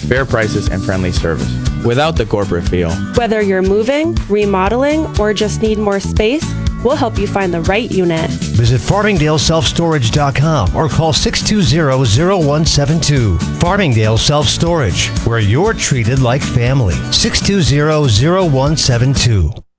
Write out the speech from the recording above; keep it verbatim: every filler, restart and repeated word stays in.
fair prices, and friendly service without the corporate feel. Whether you're moving, remodeling, or just need more space, we'll help you find the right unit. Visit Farmingdale Self Storage dot com or call six two zero, zero one seven two. Farmingdale Self Storage, where you're treated like family. six two zero, zero one seven two.